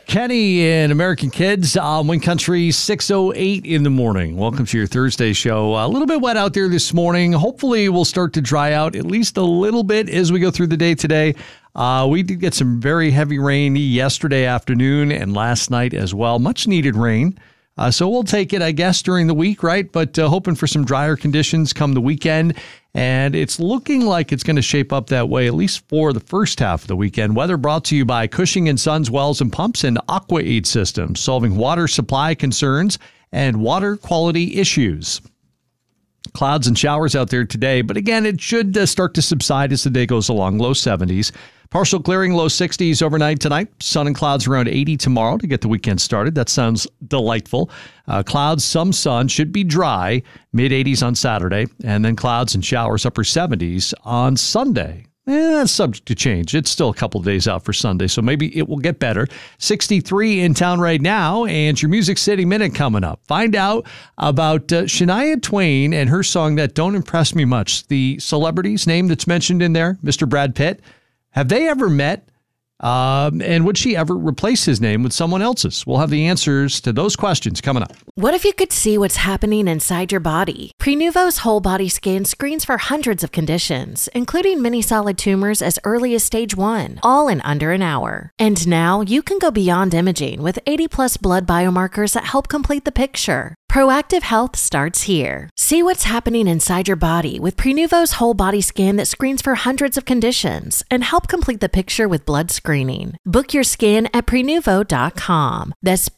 Kenny and American Kids on Wind Country, 6:08 in the morning. Welcome to your Thursday show. A little bit wet out there this morning. Hopefully we'll start to dry out at least a little bit as we go through the day today. We did get some very heavy rain yesterday afternoon and last night as well. Much needed rain. So we'll take it, I guess, during the week, right? But hoping for some drier conditions come the weekend. And it's looking like it's going to shape up that way, at least for the first half of the weekend. Weather brought to you by Cushing & Sons Wells and Pumps and AquaAid Systems, solving water supply concerns and water quality issues. Clouds and showers out there today, but again, it should start to subside as the day goes along, low 70s. Partial clearing, low 60s overnight tonight. Sun and clouds around 80 tomorrow to get the weekend started. That sounds delightful. Clouds, some sun, should be dry, mid-80s on Saturday, and then clouds and showers, upper 70s on Sunday. That's subject to change. It's still a couple of days out for Sunday, so maybe it will get better. 63 in town right now, and your Music City Minute coming up. Find out about Shania Twain and her song that don't impress me much. The celebrity's name that's mentioned in there, Mr. Brad Pitt. Have they ever met? And would she ever replace his name with someone else's? We'll have the answers to those questions coming up. What if you could see what's happening inside your body? Prenuvo's whole body scan screens for hundreds of conditions, including many solid tumors as early as stage 1, all in under an hour. And now you can go beyond imaging with 80+ blood biomarkers that help complete the picture. Proactive health starts here. See what's happening inside your body with Prenuvo's whole body scan that screens for hundreds of conditions and help complete the picture with blood screening. Book your scan at Prenuvo.com. That's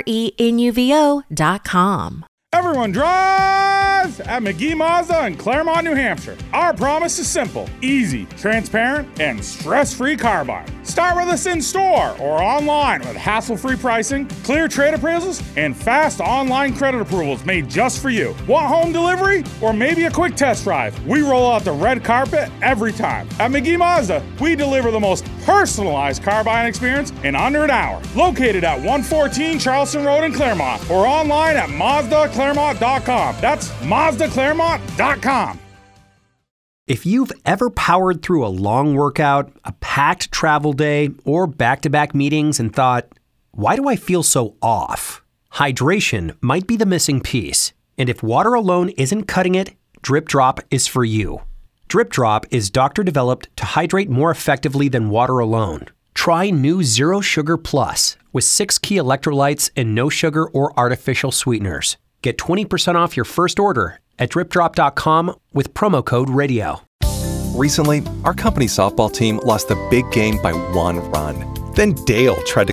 Prenuvo.com. Everyone drives at McGee Mazda in Claremont, New Hampshire. Our promise is simple, easy, transparent, and stress-free car buying. Start with us in store or online with hassle-free pricing, clear trade appraisals, and fast online credit approvals made just for you. Want home delivery or maybe a quick test drive? We roll out the red carpet every time. At McGee Mazda, we deliver the most personalized car buying experience in under an hour. Located at 114 Charleston Road in Claremont or online at MazdaClaremont.com. That's MazdaClaremont.com. If you've ever powered through a long workout, a packed travel day, or back-to-back meetings and thought, why do I feel so off? Hydration might be the missing piece. And if water alone isn't cutting it, Drip Drop is for you. Drip Drop is doctor-developed to hydrate more effectively than water alone. Try new Zero Sugar Plus with 6 key electrolytes and no sugar or artificial sweeteners. Get 20% off your first order at dripdrop.com with promo code RADIO. Recently, our company softball team lost the big game by 1 run. Then Dale tried to